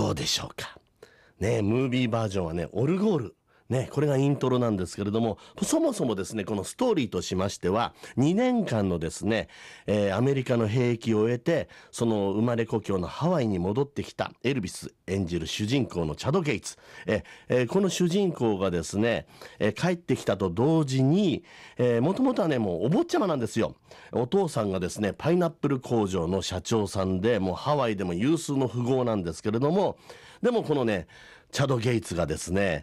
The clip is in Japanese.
どうでしょうか。ね、ムービーバージョンはね、オルゴール。ね、これがイントロなんですけれども、そもそもですね、このストーリーとしましては、2年間のですね、アメリカの兵役を終えて、その生まれ故郷のハワイに戻ってきたエルビス演じる主人公のチャド・ゲイツ。この主人公がですね、帰ってきたと同時に、もともとはね、もうお坊ちゃまなんですよ。お父さんがですね、パイナップル工場の社長さんで、もうハワイでも有数の富豪なんですけれども、でもこのね、チャド・ゲイツがですね、